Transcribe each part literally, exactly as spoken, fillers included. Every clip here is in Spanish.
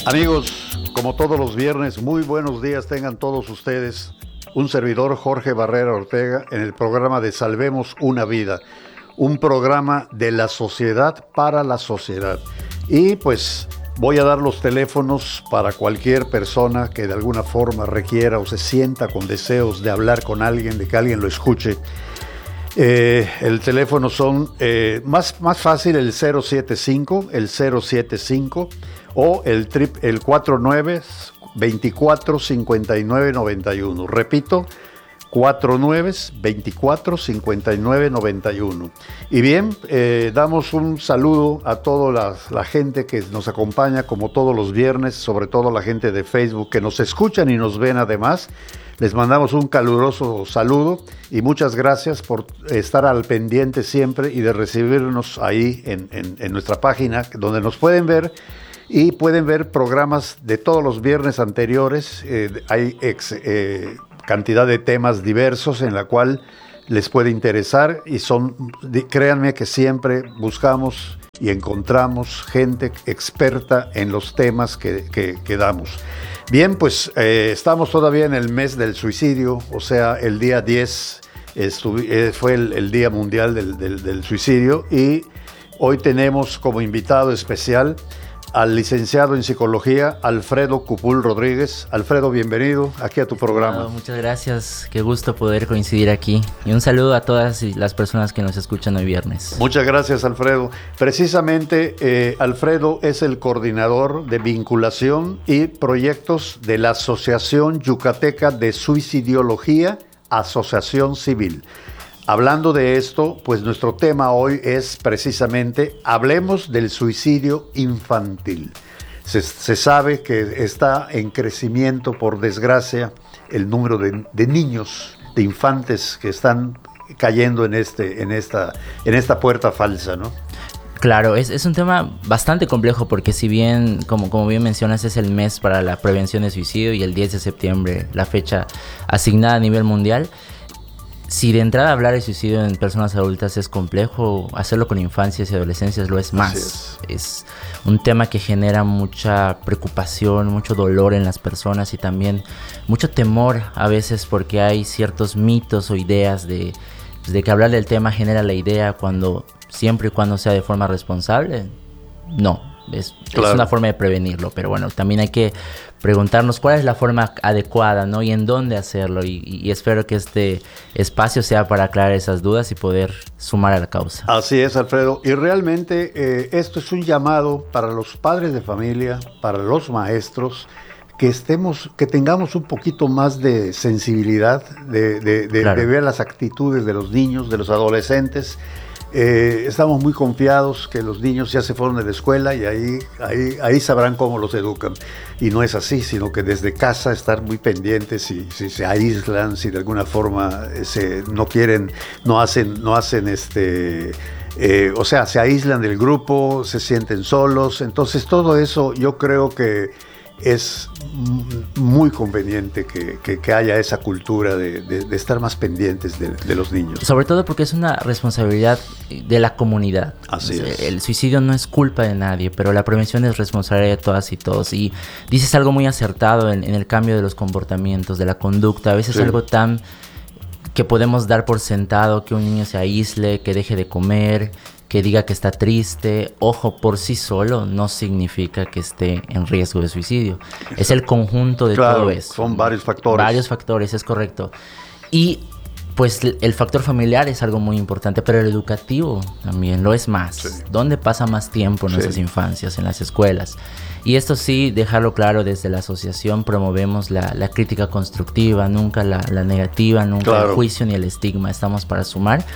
Amigos, como todos los viernes, muy buenos días tengan todos ustedes. Un servidor, Jorge Barrera Ortega, en el programa de Salvemos una Vida, un programa de la sociedad para la sociedad. Y pues voy a dar los teléfonos para cualquier persona que de alguna forma requiera o se sienta con deseos de hablar con alguien, de que alguien lo escuche. Eh, el teléfono son eh, más, más fácil el cero siete cinco, el cero siete cinco o el, trip, el cuatro nueve, veinticuatro, cincuenta y nueve, noventa y uno. Repito, cuatro nueve, veinticuatro, cincuenta y nueve, noventa y uno. Y bien, eh, damos un saludo a toda la, la gente que nos acompaña como todos los viernes, sobre todo la gente de Facebook que nos escuchan y nos ven además. Les mandamos un caluroso saludo y muchas gracias por estar al pendiente siempre y de recibirnos ahí en, en, en nuestra página donde nos pueden ver y pueden ver programas de todos los viernes anteriores. Eh, hay ex, eh, cantidad de temas diversos en la cual les puede interesar y son, créanme que siempre buscamos y encontramos gente experta en los temas que, que, que damos. Bien, pues eh, estamos todavía en el mes del suicidio, o sea, el día diez estuvi, eh, fue el, el Día Mundial del, del, del Suicidio y hoy tenemos como invitado especial al licenciado en Psicología, Alfredo Cupul Rodríguez. Alfredo, bienvenido aquí a tu programa. No, muchas gracias, qué gusto poder coincidir aquí. Y un saludo a todas las personas que nos escuchan hoy viernes. Muchas gracias, Alfredo. Precisamente, eh, Alfredo es el coordinador de vinculación y proyectos de la Asociación Yucateca de Suicidología, Asociación Civil. Hablando de esto, pues nuestro tema hoy es precisamente, hablemos del suicidio infantil. Se, se sabe que está en crecimiento, por desgracia, el número de, de niños, de infantes que están cayendo en, este, en, esta, en esta puerta falsa, ¿no? Claro, es, es un tema bastante complejo porque si bien, como, como bien mencionas, es el mes para la prevención de suicidio y el diez de septiembre, la fecha asignada a nivel mundial. Si de entrada hablar de suicidio en personas adultas es complejo, hacerlo con infancias y adolescencias lo es más. Es. es un tema que genera mucha preocupación, mucho dolor en las personas y también mucho temor a veces porque hay ciertos mitos o ideas de, de que hablar del tema genera la idea cuando siempre y cuando sea de forma responsable. No, es, claro. Es una forma de prevenirlo, pero bueno, también hay que preguntarnos cuál es la forma adecuada, ¿no? Y en dónde hacerlo. Y, y espero que este espacio sea para aclarar esas dudas y poder sumar a la causa. Así es, Alfredo. Y realmente eh, esto es un llamado para los padres de familia, para los maestros, que estemos, que tengamos un poquito más de sensibilidad, de, de, de, claro. de ver las actitudes de los niños, de los adolescentes. Eh, estamos muy confiados que los niños ya se fueron de la escuela y ahí, ahí, ahí sabrán cómo los educan. Y no es así, sino que desde casa estar muy pendientes si, si se aíslan, si de alguna forma se, no quieren, no hacen, no hacen este, eh, o sea, se aíslan del grupo, se sienten solos. Entonces todo eso yo creo que es muy conveniente que, que, que haya esa cultura de, de, de estar más pendientes de, de los niños. Sobre todo porque es una responsabilidad de la comunidad. Así es. El suicidio no es culpa de nadie, pero la prevención es responsabilidad de todas y todos. Y dices algo muy acertado en, en el cambio de los comportamientos, de la conducta. A veces sí. Algo tan que podemos dar por sentado, que un niño se aísle, que deje de comer, que diga que está triste. Ojo, por sí solo no significa que esté en riesgo de suicidio. Es el conjunto de claro, todo eso. Son varios factores. Varios factores, es correcto. Y pues el factor familiar es algo muy importante, pero el educativo también lo es más. Sí. ¿Dónde pasa más tiempo en sí. nuestras infancias? En las escuelas. Y esto sí, dejarlo claro, desde la asociación promovemos la, la crítica constructiva, nunca la, la negativa, nunca claro. el juicio ni el estigma. Estamos para sumar.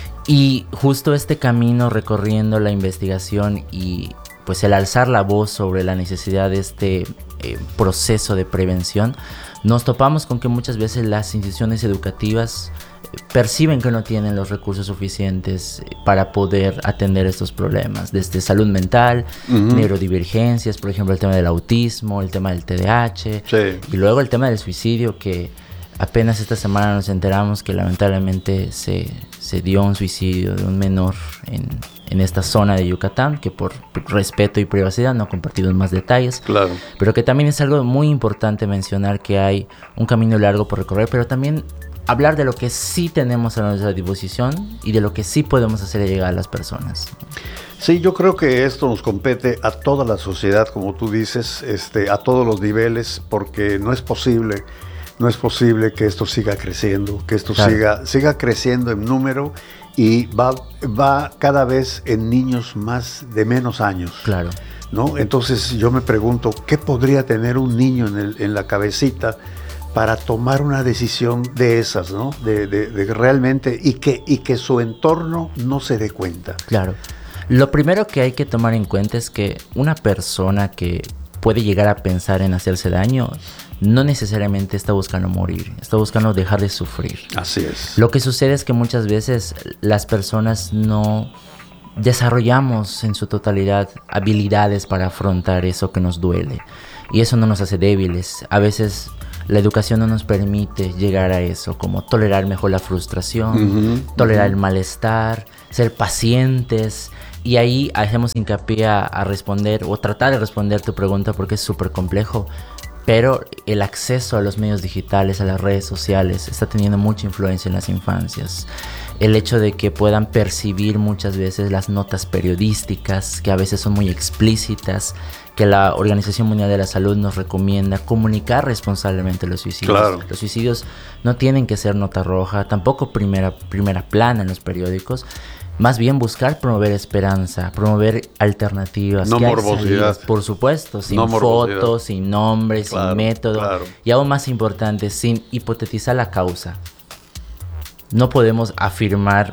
Y justo este camino recorriendo la investigación y pues el alzar la voz sobre la necesidad de este eh, proceso de prevención, nos topamos con que muchas veces las instituciones educativas perciben que no tienen los recursos suficientes para poder atender estos problemas, desde salud mental, uh-huh. neurodivergencias, por ejemplo el tema del autismo, el tema del T D A H, sí. y luego el tema del suicidio, que apenas esta semana nos enteramos que lamentablemente se, se dio un suicidio de un menor en, en esta zona de Yucatán, que por respeto y privacidad no compartimos más detalles. Claro. Pero que también es algo muy importante mencionar que hay un camino largo por recorrer, pero también hablar de lo que sí tenemos a nuestra disposición y de lo que sí podemos hacer llegar a las personas. Sí, yo creo que esto nos compete a toda la sociedad, como tú dices, este, a todos los niveles, porque no es posible, no es posible que esto siga creciendo, que esto claro. siga, siga creciendo en número y va, va cada vez en niños más de menos años. Claro. ¿No? Entonces yo me pregunto, ¿qué podría tener un niño en, el, en la cabecita para tomar una decisión de esas, ¿no? De, de, de realmente, y que, y que su entorno no se dé cuenta? Claro. Lo primero que hay que tomar en cuenta es que una persona que puede llegar a pensar en hacerse daño no necesariamente está buscando morir, está buscando dejar de sufrir. Así es. Lo que sucede es que muchas veces las personas no desarrollamos en su totalidad habilidades para afrontar eso que nos duele, y eso no nos hace débiles. A veces la educación no nos permite llegar a eso, como tolerar mejor la frustración, uh-huh, tolerar uh-huh. el malestar, ser pacientes. Y ahí hacemos hincapié a, a responder o tratar de responder tu pregunta, porque es súper complejo. Pero el acceso a los medios digitales, a las redes sociales, está teniendo mucha influencia en las infancias. El hecho de que puedan percibir muchas veces las notas periodísticas, que a veces son muy explícitas, que la Organización Mundial de la Salud nos recomienda comunicar responsablemente los suicidios. Claro. Los suicidios no tienen que ser nota roja, tampoco primera, primera plana en los periódicos. Más bien buscar promover esperanza, promover alternativas. No morbosidad. Salidas, por supuesto, sin no fotos, sin nombres, claro, sin método. Claro. Y aún más importante, sin hipotetizar la causa. No podemos afirmar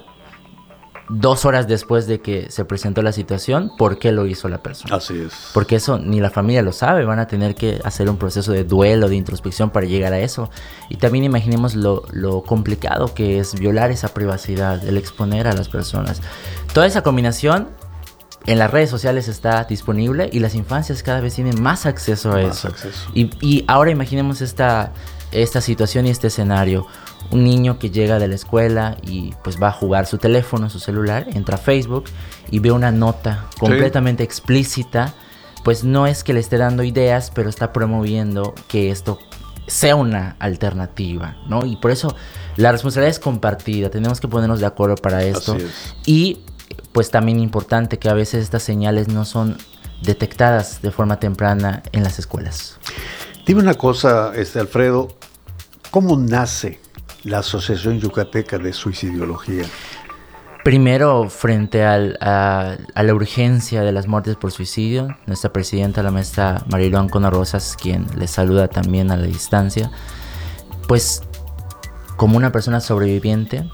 dos horas después de que se presentó la situación por qué lo hizo la persona. Así es. Porque eso ni la familia lo sabe. Van a tener que hacer un proceso de duelo, de introspección para llegar a eso. Y también imaginemos lo, lo complicado que es violar esa privacidad, el exponer a las personas. Toda esa combinación en las redes sociales está disponible y las infancias cada vez tienen más acceso a más eso. Acceso. Y, y ahora imaginemos esta, esta situación y este escenario. Un niño que llega de la escuela y pues va a jugar su teléfono, su celular, entra a Facebook y ve una nota completamente sí. explícita. Pues no es que le esté dando ideas, pero está promoviendo que esto sea una alternativa, ¿no? Y por eso la responsabilidad es compartida, tenemos que ponernos de acuerdo para esto. Así es. Y pues también importante que a veces estas señales no son detectadas de forma temprana en las escuelas. Dime una cosa, este, Alfredo, ¿cómo nace la Asociación Yucateca de Suicidología? Primero, frente al, a, a la urgencia de las muertes por suicidio, nuestra presidenta, la maestra Mariló Ancona Rosas, quien les saluda también a la distancia, pues como una persona sobreviviente,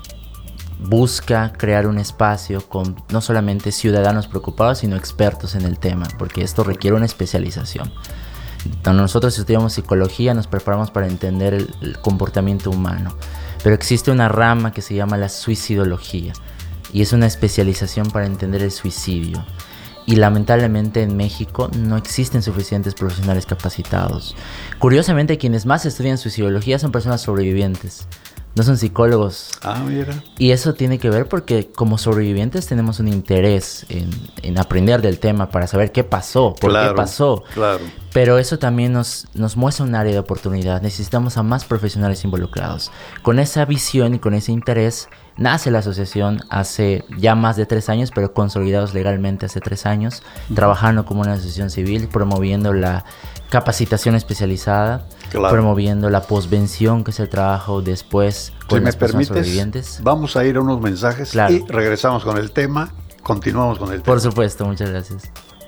busca crear un espacio con no solamente ciudadanos preocupados, sino expertos en el tema, porque esto requiere una especialización. Cuando nosotros estudiamos psicología, nos preparamos para entender el, el comportamiento humano, pero existe una rama que se llama la suicidología, y es una especialización para entender el suicidio. Y lamentablemente en México no existen suficientes profesionales capacitados. Curiosamente, quienes más estudian suicidología son personas sobrevivientes, no son psicólogos. Ah, mira. Y eso tiene que ver porque como sobrevivientes tenemos un interés en, en aprender del tema para saber qué pasó, por claro, qué pasó. Claro. Pero eso también nos, nos muestra un área de oportunidad. Necesitamos a más profesionales involucrados. Con esa visión y con ese interés nace la asociación hace ya más de tres años, pero consolidados legalmente hace tres años, uh-huh. trabajando como una asociación civil, promoviendo la capacitación especializada, claro. promoviendo la posvención, que es el trabajo después con si las me personas permites, sobrevivientes. Vamos a ir a unos mensajes claro. y regresamos con el tema, continuamos con el tema. Por supuesto, muchas gracias.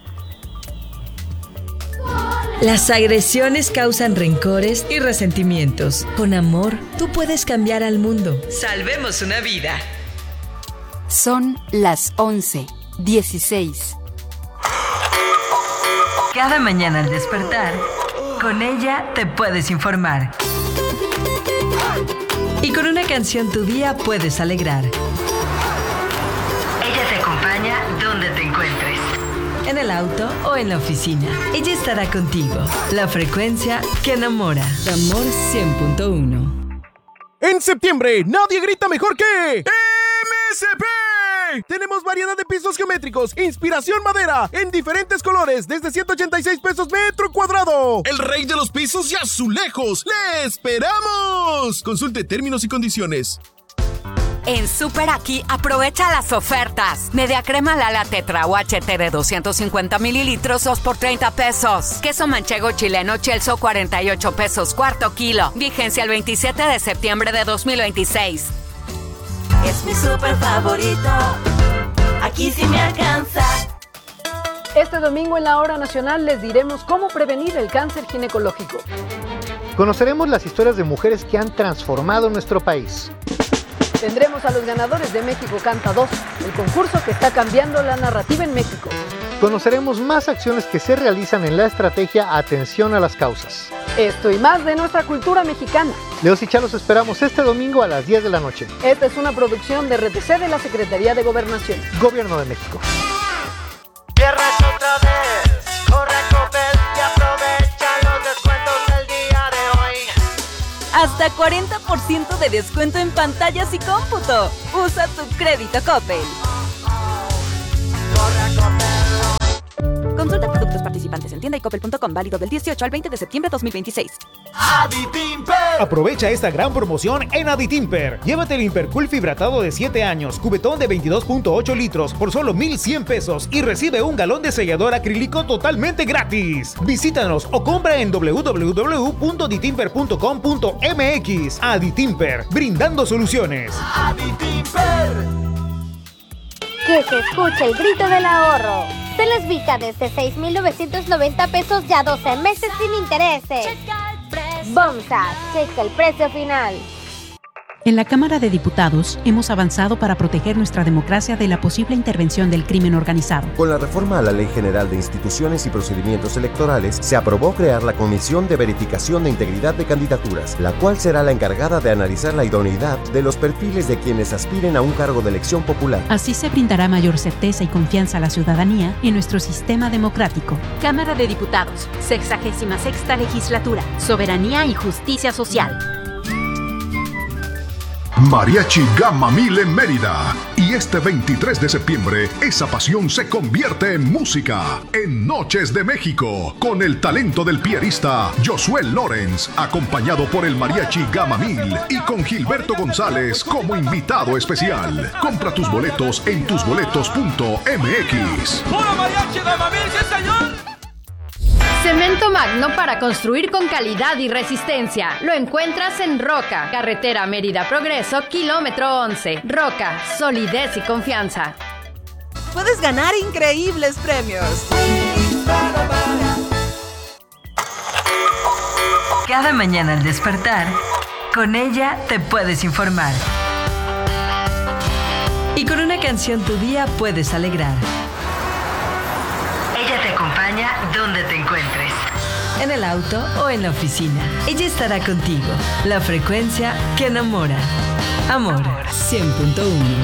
Las agresiones causan rencores y resentimientos. Con amor, tú puedes cambiar al mundo. Salvemos una vida. Son las once dieciséis. Cada mañana al despertar, con ella te puedes informar. Y con una canción tu día puedes alegrar. Ella te acompaña donde te encuentres. En el auto o en la oficina. Ella estará contigo. La frecuencia que enamora. Amor cien punto uno. En septiembre, nadie grita mejor que M S P. Tenemos variedad de pisos geométricos, inspiración madera, en diferentes colores, desde ciento ochenta y seis pesos metro cuadrado. El rey de los pisos y azulejos. ¡Le esperamos! Consulte términos y condiciones. En Super Aquí, aprovecha las ofertas. Media crema Lala Tetra U H T de doscientos cincuenta mililitros, dos por treinta pesos. Queso manchego chileno Chelso, cuarenta y ocho pesos, cuarto kilo. Vigencia el veintisiete de septiembre de dos mil veintiséis. Es mi súper favorito. Aquí sí me alcanza. Este domingo en la Hora Nacional les diremos cómo prevenir el cáncer ginecológico. Conoceremos las historias de mujeres que han transformado nuestro país. Tendremos a los ganadores de México Canta dos, el concurso que está cambiando la narrativa en México. Conoceremos más acciones que se realizan en la estrategia Atención a las Causas. Esto y más de nuestra cultura mexicana. Leos y Chá los esperamos este domingo a las diez de la noche. Esta es una producción de R T C de la Secretaría de Gobernación. Gobierno de México. Viernes otra vez, corre a Coppel y aprovecha los descuentos del día de hoy. Hasta cuarenta por ciento de descuento en pantallas y cómputo. Usa tu crédito Coppel. Corre a Coppel. Consulta productos participantes en tienda y coppel punto com, válido del dieciocho al veinte de septiembre de dos mil veintiséis. Aditimper. Aprovecha esta gran promoción en Aditimper. Llévate el Impercool fibratado de siete años, cubetón de veintidós punto ocho litros por solo mil cien pesos y recibe un galón de sellador acrílico totalmente gratis. Visítanos o compra en doble u doble u doble u punto aditimper punto com punto m x. Aditimper, brindando soluciones. Aditimper. Que se escuche el grito del ahorro. Se les Vita desde seis mil novecientos noventa pesos ya doce meses sin intereses. Bomsa, checa el precio final. En la Cámara de Diputados hemos avanzado para proteger nuestra democracia de la posible intervención del crimen organizado. Con la reforma a la Ley General de Instituciones y Procedimientos Electorales, se aprobó crear la Comisión de Verificación de Integridad de Candidaturas, la cual será la encargada de analizar la idoneidad de los perfiles de quienes aspiren a un cargo de elección popular. Así se brindará mayor certeza y confianza a la ciudadanía en nuestro sistema democrático. Cámara de Diputados, sexagésima sexta legislatura, soberanía y justicia social. Mariachi Gamma Mil en Mérida. Y este veintitrés de septiembre, esa pasión se convierte en música. En Noches de México, con el talento del pianista Josué Lorenz, acompañado por el Mariachi Gamma Mil y con Gilberto González como invitado especial. Compra tus boletos en tus boletos punto m x. ¡Puro Mariachi Gamma Mil, sí señor! Cemento Magno para construir con calidad y resistencia. Lo encuentras en Roca, carretera Mérida Progreso, kilómetro once. Roca, solidez y confianza. Puedes ganar increíbles premios. Cada mañana al despertar, con ella te puedes informar. Y con una canción tu día puedes alegrar. Ella te acompaña donde te encuentres. En el auto o en la oficina. Ella estará contigo. La frecuencia que enamora. Amor cien punto uno.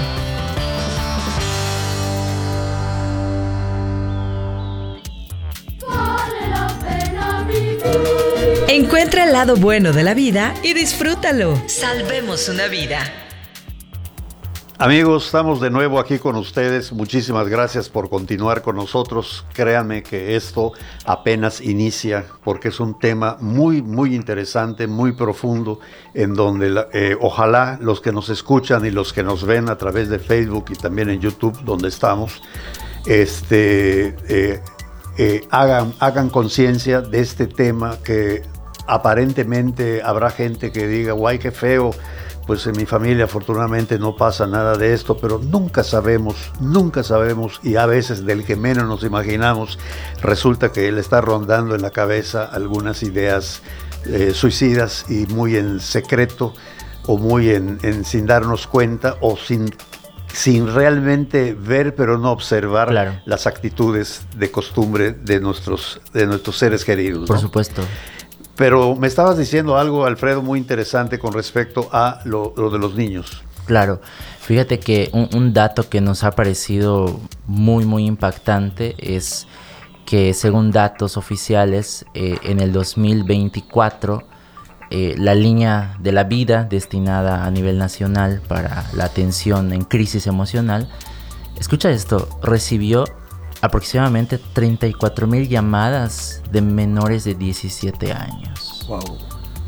Encuentra el lado bueno de la vida y disfrútalo. Salvemos una vida. Amigos, estamos de nuevo aquí con ustedes. Muchísimas gracias por continuar con nosotros. Créanme que esto apenas inicia porque es un tema muy, muy interesante, muy profundo, en donde eh, ojalá los que nos escuchan y los que nos ven a través de Facebook y también en YouTube, donde estamos, este, eh, eh, hagan, hagan conciencia de este tema, que aparentemente habrá gente que diga, guay, qué feo. Pues en mi familia afortunadamente no pasa nada de esto, pero nunca sabemos, nunca sabemos, y a veces del que menos nos imaginamos, resulta que le está rondando en la cabeza algunas ideas eh, suicidas y muy en secreto, o muy en, en sin darnos cuenta, o sin, sin realmente ver pero no observar claro. las actitudes de costumbre de nuestros, de nuestros seres queridos, ¿no? Por supuesto. Pero me estabas diciendo algo, Alfredo, muy interesante con respecto a lo, lo de los niños. Claro, fíjate que un, un dato que nos ha parecido muy, muy impactante es que según datos oficiales, eh, en el dos mil veinticuatro, eh, la línea de la vida destinada a nivel nacional para la atención en crisis emocional escucha esto, recibió aproximadamente treinta y cuatro mil llamadas de menores de diecisiete años. Wow.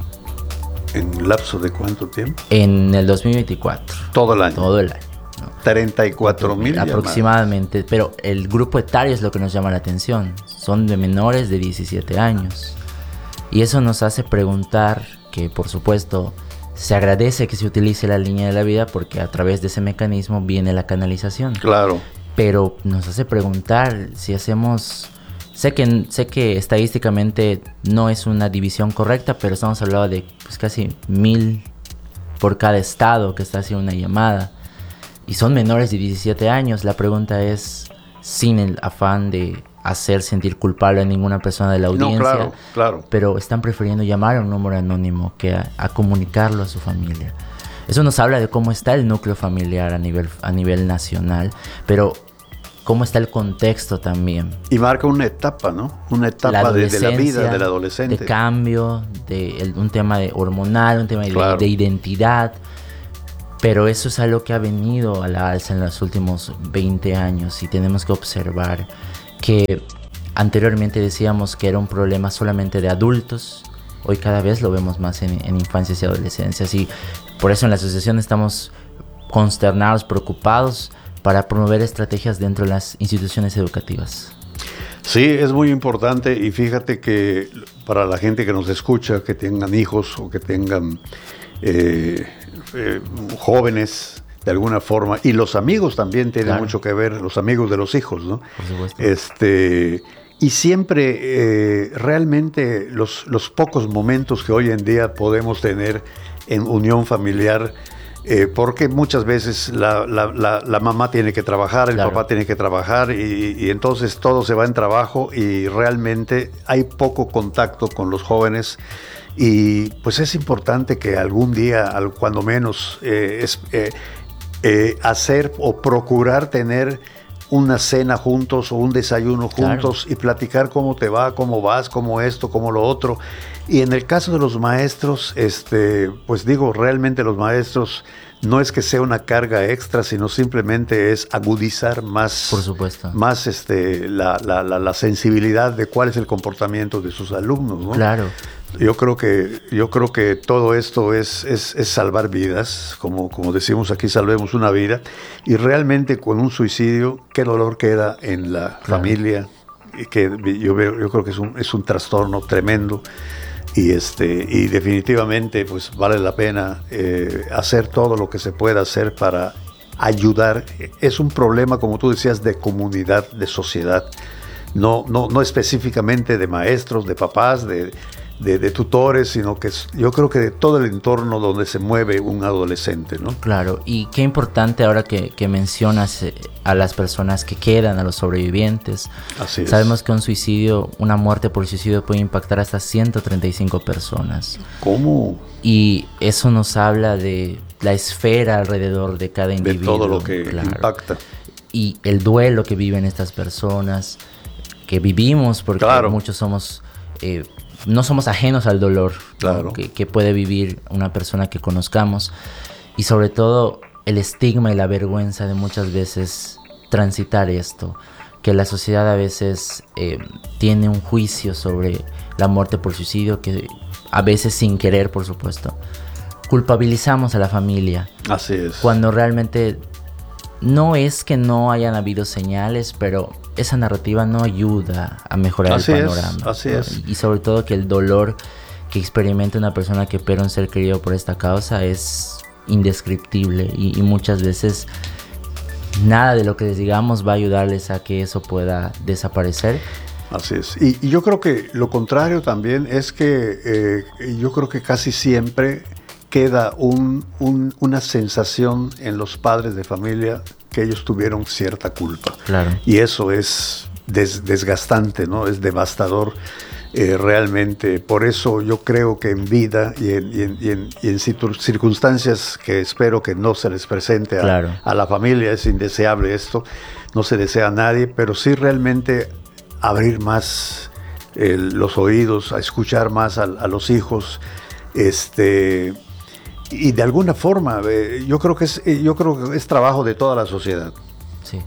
¿En lapso de cuánto tiempo? En el dos mil veinticuatro. Todo el año. Todo el año. ¿no? treinta y cuatro mil aproximadamente, llamadas. Pero el grupo etario es lo que nos llama la atención. Son de menores de diecisiete años. Y eso nos hace preguntar que, por supuesto, se agradece que se utilice la línea de la vida porque a través de ese mecanismo viene la canalización. Claro. Pero nos hace preguntar si hacemos... Sé que, sé que estadísticamente no es una división correcta, pero estamos hablando de pues, casi mil por cada estado que está haciendo una llamada. Y son menores de diecisiete años. La pregunta es, sin el afán de hacer sentir culpable a ninguna persona de la audiencia. No, claro, claro. Pero están prefiriendo llamar a un número anónimo que a, a comunicarlo a su familia. Eso nos habla de cómo está el núcleo familiar a nivel, a nivel nacional, pero cómo está el contexto también. Y marca una etapa, ¿no? Una etapa de, de la vida del adolescente. De cambio, de el, un tema de hormonal, un tema de, claro. de identidad. Pero eso es algo que ha venido a la alza en los últimos veinte años y tenemos que observar que anteriormente decíamos que era un problema solamente de adultos. Hoy cada vez lo vemos más en, en infancias y adolescencias y por eso en la asociación estamos consternados, preocupados para promover estrategias dentro de las instituciones educativas. Sí, es muy importante y fíjate que para la gente que nos escucha, que tengan hijos o que tengan eh, eh, jóvenes de alguna forma, y los amigos también tienen claro. mucho que ver, los amigos de los hijos, ¿no? Por supuesto. Este, y siempre, eh, realmente, los, los pocos momentos que hoy en día podemos tener en unión familiar, eh, porque muchas veces la, la, la, la mamá tiene que trabajar, el claro. papá tiene que trabajar, y, y entonces todo se va en trabajo, y realmente hay poco contacto con los jóvenes. Y pues es importante que algún día, cuando menos, eh, es, eh, eh, hacer o procurar tener una cena juntos o un desayuno juntos claro. y platicar cómo te va, cómo vas, cómo esto, cómo lo otro. Y en el caso de los maestros, este, pues digo, realmente los maestros no es que sea una carga extra, sino simplemente es agudizar más, por supuesto, más este, la, la, la, la sensibilidad de cuál es el comportamiento de sus alumnos, ¿no? Claro. Yo creo que, yo creo que todo esto es, es, es salvar vidas, como, como decimos aquí, salvemos una vida, y realmente con un suicidio, qué dolor queda en la claro. familia, que yo veo, yo creo que es un, es un trastorno tremendo, y este, y definitivamente pues vale la pena eh, hacer todo lo que se pueda hacer para ayudar. Es un problema, como tú decías, de comunidad, de sociedad, no, no, no específicamente de maestros, de papás, de De, de tutores, sino que es, yo creo que de todo el entorno donde se mueve un adolescente, ¿no? Claro, y qué importante ahora que, que mencionas eh, a las personas que quedan, a los sobrevivientes. Así es. Sabemos que un suicidio, una muerte por suicidio puede impactar hasta ciento treinta y cinco personas. ¿Cómo? Y eso nos habla de la esfera alrededor de cada individuo. De todo lo que claro. impacta. Y el duelo que viven estas personas, que vivimos, porque claro. muchos somos... Eh, no somos ajenos al dolor claro. ¿no? que, que puede vivir una persona que conozcamos, y sobre todo el estigma y la vergüenza de muchas veces transitar esto, que la sociedad a veces eh, tiene un juicio sobre la muerte por suicidio, que a veces sin querer, por supuesto, culpabilizamos a la familia. Así es. Cuando realmente no es que no hayan habido señales, pero esa narrativa no ayuda a mejorar así el panorama. Es, así ¿no? es. Y sobre todo que el dolor que experimenta una persona que pierde un ser querido por esta causa es indescriptible, y, y muchas veces nada de lo que les digamos va a ayudarles a que eso pueda desaparecer. Así es. Y, y yo creo que lo contrario también es que eh, yo creo que casi siempre queda un, un, una sensación en los padres de familia que ellos tuvieron cierta culpa. Claro. Y eso es des, desgastante, ¿no? Es devastador eh, realmente. Por eso yo creo que en vida y en, y en, y en, y en circunstancias que espero que no se les presente a, claro. a la familia, es indeseable esto, no se desea a nadie, pero sí realmente abrir más eh, los oídos, a escuchar más a, a los hijos, este... Y de alguna forma, eh, yo creo que es, eh, yo creo que es trabajo de toda la sociedad. Sí.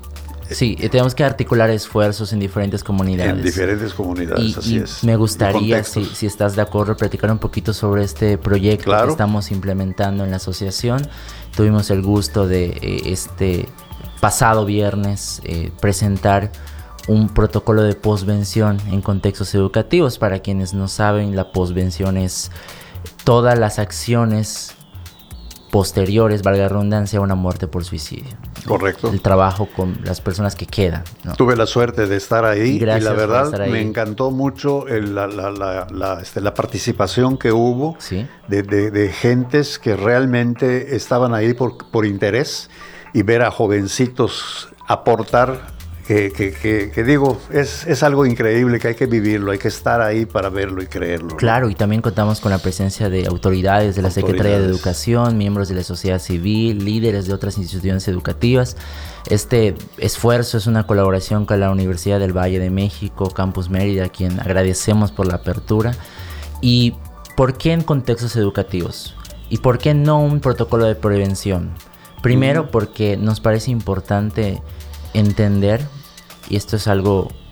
Sí, tenemos que articular esfuerzos en diferentes comunidades. En diferentes comunidades, y, así y es. Me gustaría, si, si estás de acuerdo, platicar un poquito sobre este proyecto claro. que estamos implementando en la asociación. Tuvimos el gusto de eh, este pasado viernes eh, presentar un protocolo de posvención en contextos educativos. Para quienes no saben, la posvención es todas las acciones posteriores, valga la redundancia, a una muerte por suicidio. Correcto. El trabajo con las personas que quedan, ¿no? Tuve la suerte de estar ahí. Gracias y la verdad me encantó mucho el, la, la, la, la, este, la participación que hubo ¿Sí? de, de, de gentes que realmente estaban ahí por, por interés, y ver a jovencitos aportar. Que, que, que, que digo, es, es algo increíble, que hay que vivirlo, hay que estar ahí para verlo y creerlo. Claro, ¿no? Y también contamos con la presencia de autoridades de la autoridades. Secretaría de Educación, miembros de la sociedad civil, líderes de otras instituciones educativas. Este esfuerzo es una colaboración con la Universidad del Valle de México, Campus Mérida, a quien agradecemos por la apertura. ¿Y por qué en contextos educativos? ¿Y por qué no un protocolo de prevención? Primero, uh-huh. porque nos parece importante entender, y esto es algo